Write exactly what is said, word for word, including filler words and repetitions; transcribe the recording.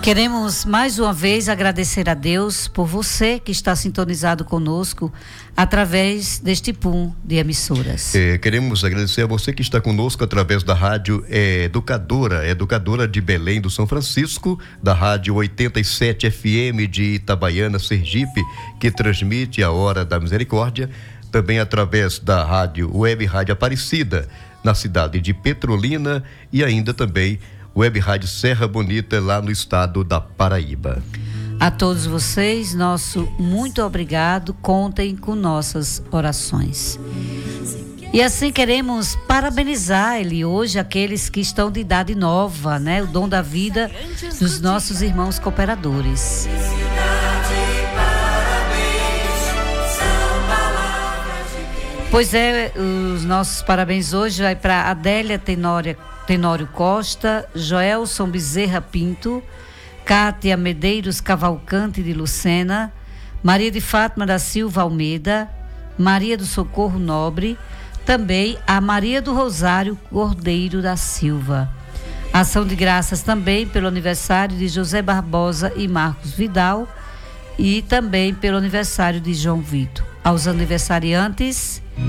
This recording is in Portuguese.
Queremos mais uma vez agradecer a Deus por você que está sintonizado conosco através deste P U M de emissoras. É, queremos agradecer a você que está conosco através da rádio é, Educadora, Educadora de Belém do São Francisco, da rádio oitenta e sete F M de Itabaiana, Sergipe, que transmite a Hora da Misericórdia, também através da rádio Web Rádio Aparecida, na cidade de Petrolina, e ainda também Web Rádio Serra Bonita, lá no estado da Paraíba. A todos vocês, nosso muito obrigado, contem com nossas orações. E assim queremos parabenizar ele hoje, aqueles que estão de idade nova, né? O dom da vida dos nossos irmãos cooperadores. Pois é, os nossos parabéns hoje vai para Adélia Tenória, Tenório Costa, Joelson Bezerra Pinto, Cátia Medeiros Cavalcante de Lucena, Maria de Fátima da Silva Almeida, Maria do Socorro Nobre, também a Maria do Rosário Cordeiro da Silva. Ação de graças também pelo aniversário de José Barbosa e Marcos Vidal e também pelo aniversário de João Vitor. Aos aniversariantes,